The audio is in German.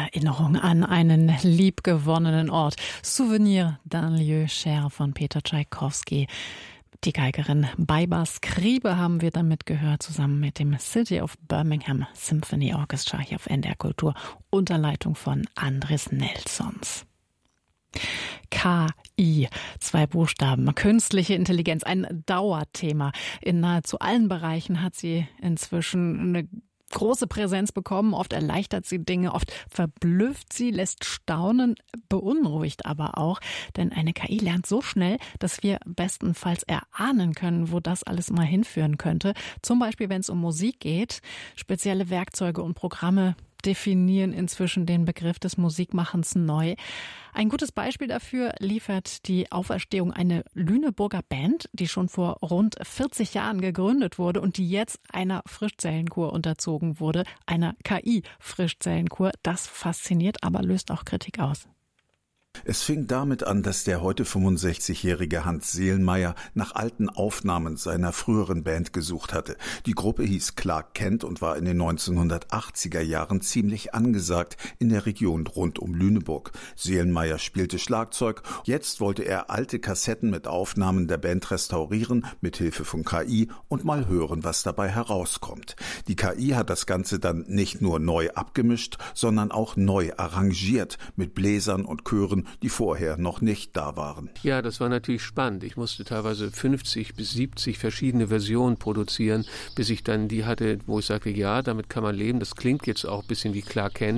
Erinnerung an einen liebgewonnenen Ort. Souvenir d'un lieu cher von Peter Tschaikowski. Die Geigerin Baiba Skribe haben wir damit gehört, zusammen mit dem City of Birmingham Symphony Orchestra hier auf NDR Kultur unter Leitung von Andres Nelsons. KI, 2 Buchstaben, künstliche Intelligenz, ein Dauerthema. In nahezu allen Bereichen hat sie inzwischen eine große Präsenz bekommen. Oft erleichtert sie Dinge, oft verblüfft sie, lässt staunen, beunruhigt aber auch. Denn eine KI lernt so schnell, dass wir bestenfalls erahnen können, wo das alles mal hinführen könnte. Zum Beispiel, wenn es um Musik geht. Spezielle Werkzeuge und Programme definieren inzwischen den Begriff des Musikmachens neu. Ein gutes Beispiel dafür liefert die Auferstehung einer Lüneburger Band, die schon vor rund 40 Jahren gegründet wurde und die jetzt einer Frischzellenkur unterzogen wurde, einer KI-Frischzellenkur. Das fasziniert, aber löst auch Kritik aus. Es fing damit an, dass der heute 65-jährige Hans Seelmeier nach alten Aufnahmen seiner früheren Band gesucht hatte. Die Gruppe hieß Clark Kent und war in den 1980er Jahren ziemlich angesagt in der Region rund um Lüneburg. Seelmeier spielte Schlagzeug. Jetzt wollte er alte Kassetten mit Aufnahmen der Band restaurieren, mit Hilfe von KI, und mal hören, was dabei herauskommt. Die KI hat das Ganze dann nicht nur neu abgemischt, sondern auch neu arrangiert mit Bläsern und Chören, die vorher noch nicht da waren. Ja, das war natürlich spannend. Ich musste teilweise 50 bis 70 verschiedene Versionen produzieren, bis ich dann die hatte, wo ich sagte, ja, damit kann man leben. Das klingt jetzt auch ein bisschen wie Clark Kent.